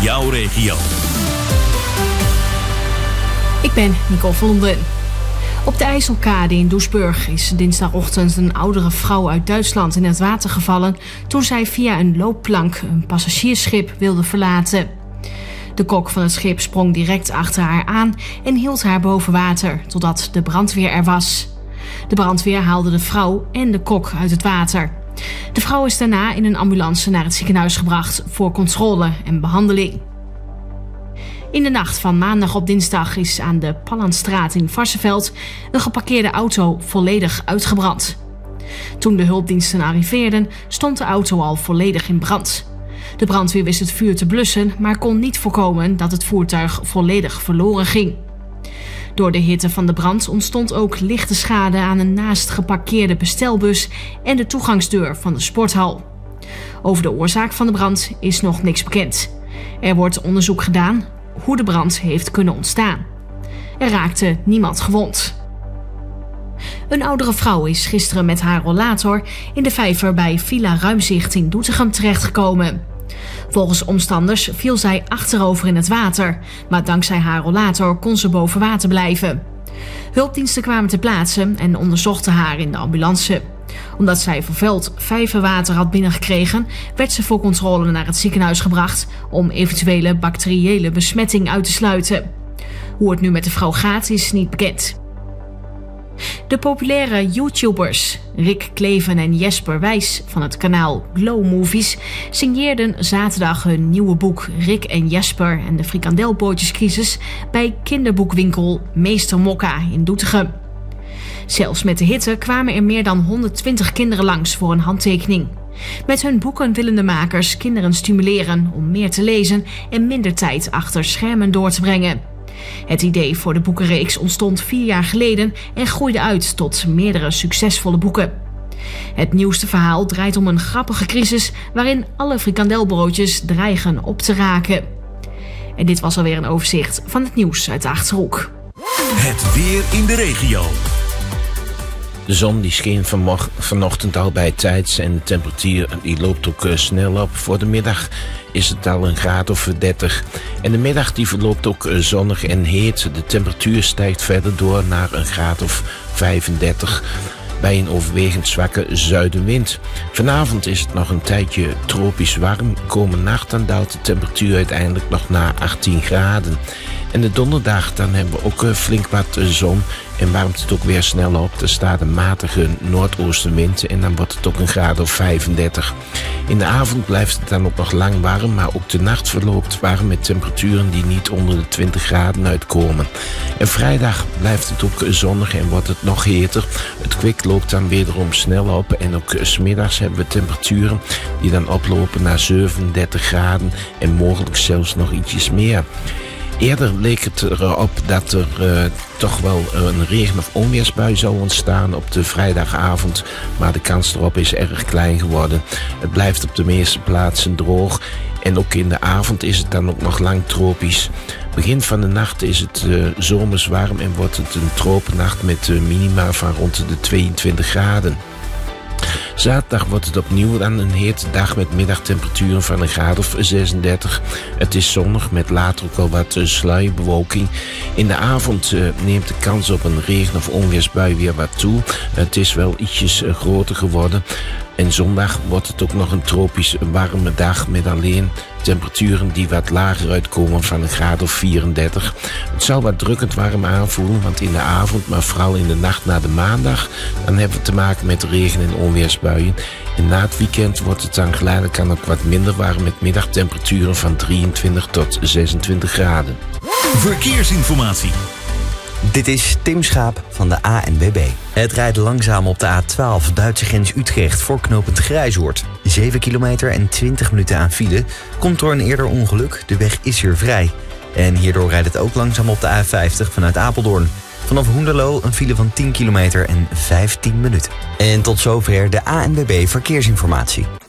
jouw regio. Ik ben Nicole Vlonden. Op de IJsselkade in Doesburg is dinsdagochtend een oudere vrouw uit Duitsland in het water gevallen toen zij via een loopplank een passagiersschip wilde verlaten. De kok van het schip sprong direct achter haar aan en hield haar boven water totdat de brandweer er was. De brandweer haalde de vrouw en de kok uit het water. De vrouw is daarna in een ambulance naar het ziekenhuis gebracht voor controle en behandeling. In de nacht van maandag op dinsdag is aan de Pallandstraat in Varsseveld een geparkeerde auto volledig uitgebrand. Toen de hulpdiensten arriveerden, stond de auto al volledig in brand. De brandweer wist het vuur te blussen, maar kon niet voorkomen dat het voertuig volledig verloren ging. Door de hitte van de brand ontstond ook lichte schade aan een naast geparkeerde bestelbus en de toegangsdeur van de sporthal. Over de oorzaak van de brand is nog niks bekend. Er wordt onderzoek gedaan hoe de brand heeft kunnen ontstaan. Er raakte niemand gewond. Een oudere vrouw is gisteren met haar rollator in de vijver bij Villa Ruimzicht in Doetinchem terechtgekomen. Volgens omstanders viel zij achterover in het water, maar dankzij haar rollator kon ze boven water blijven. Hulpdiensten kwamen ter plaatse en onderzochten haar in de ambulance. Omdat zij vervuild vijverwater had binnengekregen, werd ze voor controle naar het ziekenhuis gebracht om eventuele bacteriële besmetting uit te sluiten. Hoe het nu met de vrouw gaat is niet bekend. De populaire YouTubers Rick Kleven en Jesper Wijs van het kanaal Glow Movies signeerden zaterdag hun nieuwe boek Rick en Jesper en de frikandelpootjescrisis bij kinderboekwinkel Meester Mokka in Doetinchem. Zelfs met de hitte kwamen er meer dan 120 kinderen langs voor een handtekening. Met hun boeken willen de makers kinderen stimuleren om meer te lezen en minder tijd achter schermen door te brengen. Het idee voor de boekenreeks ontstond 4 jaar geleden en groeide uit tot meerdere succesvolle boeken. Het nieuwste verhaal draait om een grappige crisis waarin alle frikandelbroodjes dreigen op te raken. En dit was alweer een overzicht van het nieuws uit de Achterhoek. Het weer in de regio. De zon die scheen vanochtend al bij tijds en de temperatuur die loopt ook snel op. Voor de middag is het al een graad of 30. En de middag die verloopt ook zonnig en heet. De temperatuur stijgt verder door naar een graad of 35. Bij een overwegend zwakke zuidenwind. Vanavond is het nog een tijdje tropisch warm. Komende nacht dan daalt de temperatuur uiteindelijk nog naar 18 graden. En de donderdag dan hebben we ook flink wat zon en warmt het ook weer snel op. Er staat een matige noordoostenwind en dan wordt het ook een graad of 35. In de avond blijft het dan ook nog lang warm, maar ook de nacht verloopt warm met temperaturen die niet onder de 20 graden uitkomen. En vrijdag blijft het ook zonnig en wordt het nog heter. Het kwik loopt dan wederom snel op en ook 's middags hebben we temperaturen die dan oplopen naar 37 graden en mogelijk zelfs nog ietsjes meer. Eerder leek het erop dat er toch wel een regen- of onweersbui zou ontstaan op de vrijdagavond. Maar de kans erop is erg klein geworden. Het blijft op de meeste plaatsen droog. En ook in de avond is het dan ook nog lang tropisch. Begin van de nacht is het zomers warm en wordt het een tropennacht met minima van rond de 22 graden. Zaterdag wordt het opnieuw dan een hete dag met middagtemperaturen van een graad of 36. Het is zonnig met later ook al wat sluierbewolking. In de avond neemt de kans op een regen- of onweersbui weer wat toe. Het is wel ietsjes groter geworden. En zondag wordt het ook nog een tropisch warme dag met alleen temperaturen die wat lager uitkomen van een graad of 34. Het zal wat drukkend warm aanvoelen, want in de avond, maar vooral in de nacht na de maandag, dan hebben we te maken met regen- en onweersbuien. En na het weekend wordt het dan geleidelijk aan ook wat minder warm met middagtemperaturen van 23 tot 26 graden. Verkeersinformatie. Dit is Tim Schaap van de ANWB. Het rijdt langzaam op de A12 Duitse grens Utrecht voor knooppunt Grijzoord. 7 kilometer en 20 minuten aan file. Komt door een eerder ongeluk, de weg is weer vrij. En hierdoor rijdt het ook langzaam op de A50 vanuit Apeldoorn. Vanaf Hoenderloo een file van 10 kilometer en 15 minuten. En tot zover de ANWB Verkeersinformatie.